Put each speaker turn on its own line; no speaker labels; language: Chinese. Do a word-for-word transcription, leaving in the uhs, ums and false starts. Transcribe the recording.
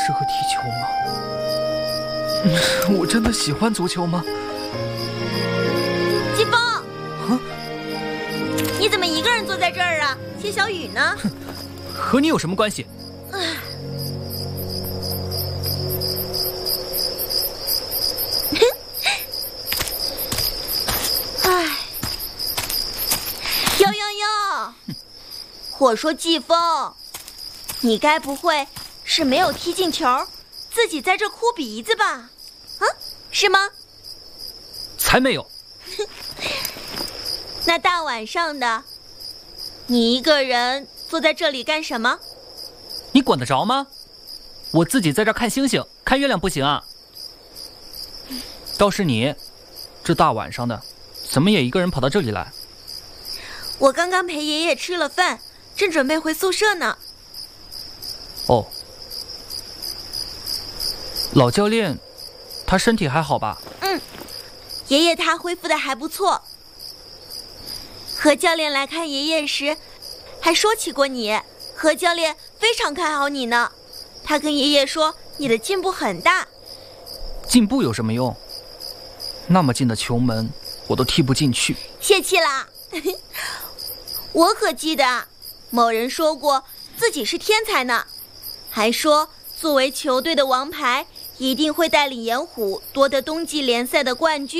适合踢球吗？嗯，我真的喜欢足球吗？
季风，啊，你怎么一个人坐在这儿啊？谢小雨呢？
和你有什么关系？
唉，呦呦呦！我说季风，你该不会是没有踢进球，自己在这哭鼻子吧？啊，是吗？
才没有。
那大晚上的，你一个人坐在这里干什么？
你管得着吗？我自己在这看星星看月亮不行啊？倒是你，这大晚上的，怎么也一个人跑到这里来？
我刚刚陪爷爷吃了饭，正准备回宿舍呢。
哦，老教练，他身体还好吧？
嗯，爷爷他恢复的还不错。何教练来看爷爷时，还说起过你。何教练非常看好你呢，他跟爷爷说你的进步很大。
进步有什么用？那么近的球门，我都踢不进去。
泄气啦！我可记得，某人说过自己是天才呢，还说作为球队的王牌，一定会带领盐湖夺得冬季联赛的冠军。